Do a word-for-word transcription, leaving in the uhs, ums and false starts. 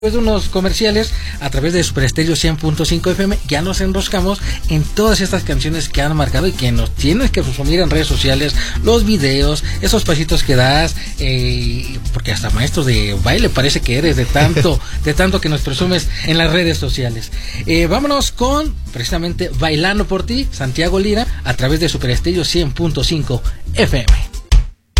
Después de unos comerciales a través de Super Estéreo cien punto cinco F M, ya nos enroscamos en todas estas canciones que han marcado y que nos tienes que consumir en redes sociales, los videos, esos pasitos que das, eh, porque hasta maestro de baile parece que eres de tanto, de tanto que nos presumes en las redes sociales. Eh, vámonos con precisamente Bailando por ti, Santiago Lira, a través de Super Estéreo cien punto cinco F M.